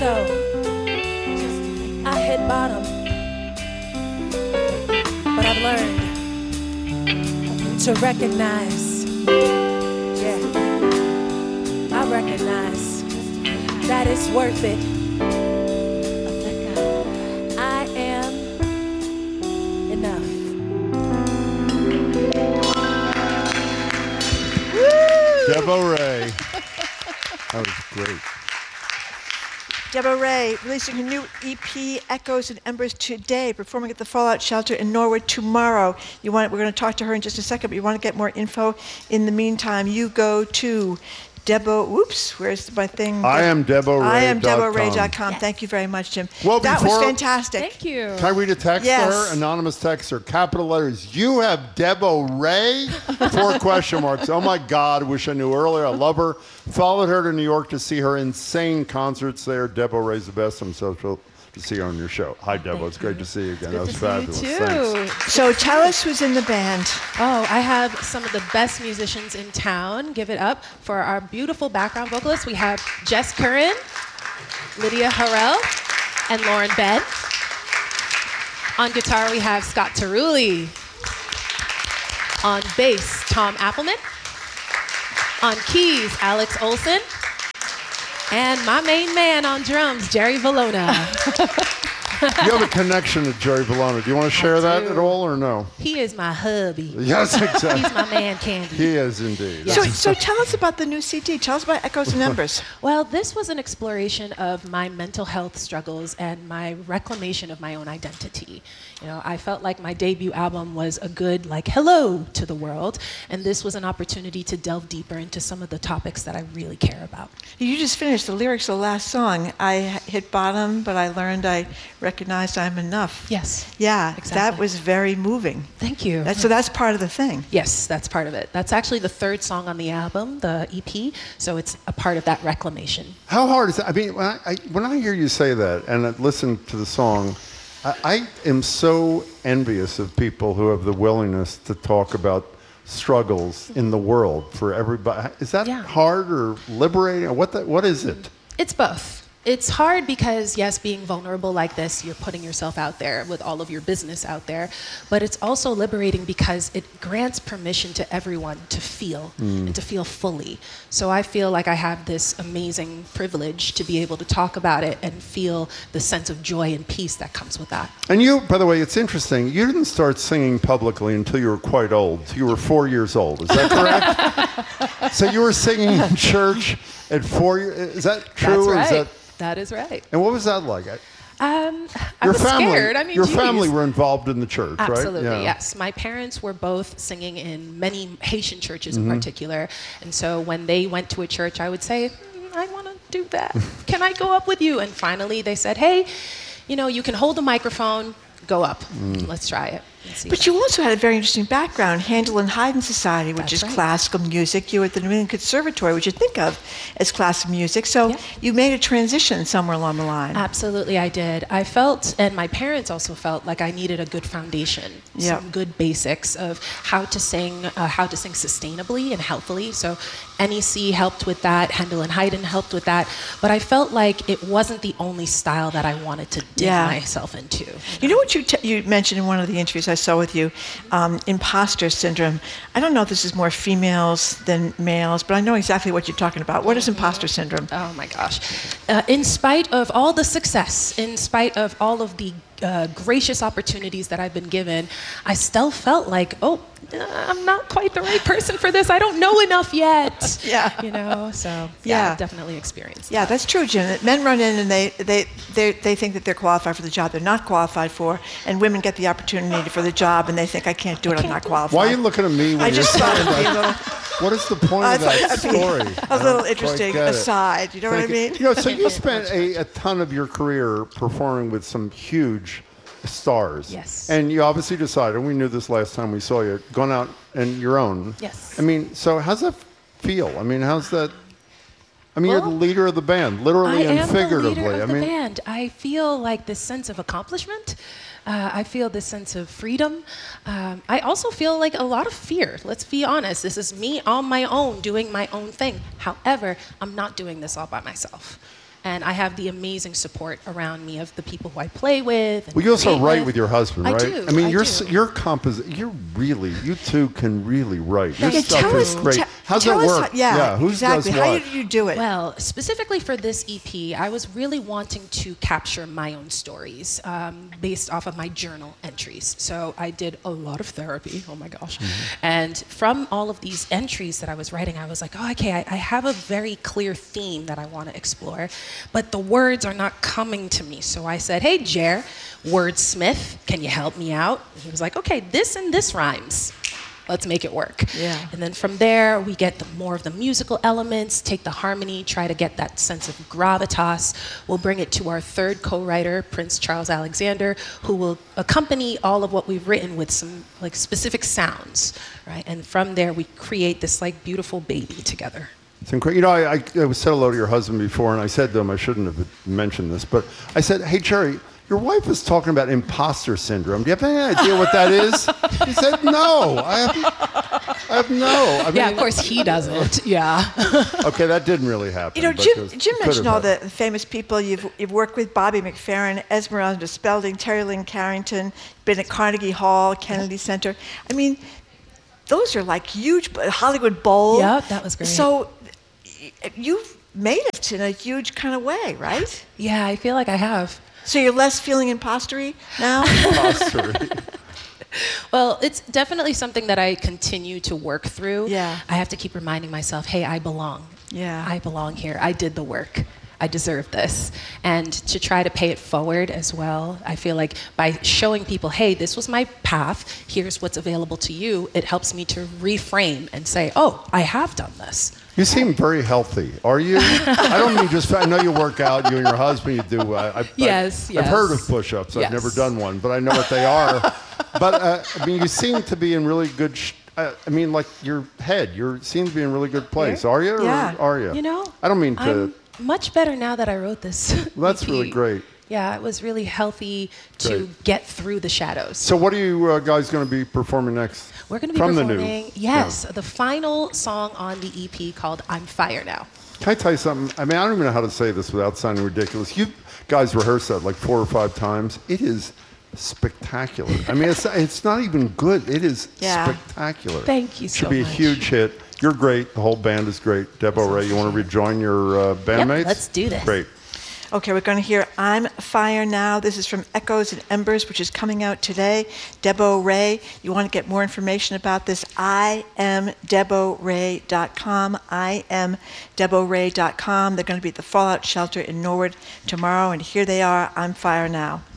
So, I hit bottom, but I've learned to recognize, yeah, I recognize that it's worth it. I am enough. Deborah Ray. That was great. Deborah Ray releasing her new EP, Echoes and Embers, today, performing at the Fallout Shelter in Norwood tomorrow. We're going to talk to her in just a second, but you want to get more info. In the meantime, you go to where's my thing? I am DeborahRay.com. Yes. Thank you very much, Jim. Well, that was fantastic. Thank you. Can I read a text Yes. to her? Anonymous texter, capital letters. You have Deborah Ray? 4 question marks. Oh my God, wish I knew earlier. I love her. Followed her to New York to see her insane concerts there. Deborah Ray's the best. I'm so thrilled to see her on your show. Hi, Deborah. It's great to see you again. That was fabulous. You Thanks. too. So tell us who's in the band. Oh, I have some of the best musicians in town. Give it up for our beautiful background vocalists. We have Jess Curran, Lydia Harrell, and Lauren Bed. On guitar, we have Scott Tarulli. On bass, Tom Appleman. On keys, Alex Olson. And my main man on drums, Jerry Valona. You have a connection to Jerry Valona. Do you want to share that at all or no? He is my hubby. Yes, exactly. He's my man candy. He is indeed. Yeah. So tell us about the new CD. Tell us about Echoes and Embers. Well, this was an exploration of my mental health struggles and my reclamation of my own identity. You know, I felt like my debut album was a good, hello to the world, and this was an opportunity to delve deeper into some of the topics that I really care about. You just finished the lyrics of the last song. I hit bottom, but I learned I recognized I'm enough. Yes. Yeah, Exactly. that was very moving. Thank you. So that's part of the thing. Yes, that's part of it. That's actually the 3rd song on the album, the EP, so it's a part of that reclamation. How hard is that? I mean, when I hear you say that and I listen to the song, I am so envious of people who have the willingness to talk about struggles in the world for everybody. Is that hard or liberating? Or what is it? It's both. It's hard because, yes, being vulnerable like this, you're putting yourself out there with all of your business out there. But it's also liberating because it grants permission to everyone to feel and to feel fully. So I feel like I have this amazing privilege to be able to talk about it and feel the sense of joy and peace that comes with that. And you, by the way, it's interesting. You didn't start singing publicly until you were quite old. You were 4 years old. Is that correct? So you were singing in church at 4 years. Is that true? That's right. Or is that... That is right. And what was that like? I was scared. I mean, your geez. family were involved in the church, right? Absolutely, yes. My parents were both singing in many Haitian churches in particular. And so when they went to a church, I would say, I want to do that. Can I go up with you? And finally they said, hey, you can hold the microphone, go up. Let's try it. But you also had a very interesting background, Handel and Haydn Society, which is classical music. You were at the New England Conservatory, which you think of as classical music. So you made a transition somewhere along the line. Absolutely, I did. I felt, and my parents also felt, like I needed a good foundation, some good basics of how to sing sustainably and healthfully. So NEC helped with that, Handel and Haydn helped with that. But I felt like it wasn't the only style that I wanted to dig myself into. You know what you mentioned in one of the interviews I saw with you, imposter syndrome. I don't know if this is more females than males, but I know exactly what you're talking about. What is imposter syndrome? Oh my gosh. In spite of all the success, in spite of all of the gracious opportunities that I've been given, I still felt like, I'm not quite the right person for this. I don't know enough yet. So I've definitely experienced that. Yeah, that's true, Jim. Men run in and they think that they're qualified for the job they're not qualified for, and women get the opportunity for the job and they think, I can't do it, I'm not qualified. Why are you looking at me when I just thought it'd be a little... What is the point of that story? A little interesting aside, you know what I mean? So you spent a ton of your career performing with some huge stars. Yes. And you obviously decided, and we knew this last time we saw you, gone out on your own. Yes. I mean, so how's that feel? I mean, how's that? I mean, you're the leader of the band, literally and figuratively. I am the leader of the band. I feel like this sense of accomplishment. I feel this sense of freedom. I also feel like a lot of fear. Let's be honest. This is me on my own, doing my own thing. However, I'm not doing this all by myself. And I have the amazing support around me of the people who I play with. And Well, you also create write with your husband, right? I do. I mean, I do. you two can really write. Your Yeah, stuff tell is us- great. te- How's tell that us work? how- who exactly. does How what? did you do it? Well, specifically for this EP, I was really wanting to capture my own stories based off of my journal entries. So I did a lot of therapy, oh my gosh. And from all of these entries that I was writing, I was like, oh, okay, I have a very clear theme that I want to explore, but the words are not coming to me. So I said, hey, Jer, wordsmith, can you help me out? And he was like, okay, this and this rhymes. Let's make it work. Yeah. And then from there, we get more of the musical elements, take the harmony, try to get that sense of gravitas. We'll bring it to our third co-writer, Prince Charles Alexander, who will accompany all of what we've written with some like specific sounds, right? And from there, we create this like beautiful baby together. It's incredible. You know, I said hello to your husband before, and I said to him, I shouldn't have mentioned this, but I said, hey, Jerry, your wife is talking about imposter syndrome. Do you have any idea what that is? He said, no. I have no. I mean, Of course he doesn't. Yeah. Okay, that didn't really happen. You know, but Jim it could mentioned have all the happened. famous people you've worked with: Bobby McFerrin, Esmeralda Spalding, Terry Lynn Carrington. Been at Carnegie Hall, Kennedy Center. I mean, those are like huge. Hollywood Bowl. Yep, that was great. So you've made it in a huge kind of way, right? Yeah, I feel like I have. So you're less feeling impostery now? Imposter. Well, it's definitely something that I continue to work through. Yeah. I have to keep reminding myself, hey, I belong. Yeah. I belong here. I did the work. I deserve this. And to try to pay it forward as well, I feel like by showing people, hey, this was my path, here's what's available to you, it helps me to reframe and say, oh, I have done this. You seem very healthy. Are you? I don't mean just. I know you work out. You and your husband. You do. Yes. I've heard of push-ups. I've Yes. never done one, but I know what they are. But I mean, you seem to be in really good. I mean, like your head. You seem to be in really good place. Are you? Yeah. Or are you? You know, I don't mean to. I'm much better now that I wrote this. Well, that's EP. really great. Yeah, it was really healthy to Great. get through the shadows. So, what are you guys going to be performing next? We're going to be From performing, the new. yes, the final song on the EP called I'm Fire Now. Can I tell you something? I mean, I don't even know how to say this without sounding ridiculous. You guys rehearsed that like 4 or 5 times. It is spectacular. I mean, it's not even good. It is spectacular. Thank you so Should be much. a huge hit. You're great. The whole band is great. Debo Ray, you want to rejoin your bandmates? let's do this. Great. Okay, we're going to hear I'm Fire Now. This is from Echoes and Embers, which is coming out today. Debo Ray, you want to get more information about this, IamDeboRay.com, IamDeboRay.com. They're going to be at the Fallout Shelter in Norwood tomorrow, and here they are, I'm Fire Now.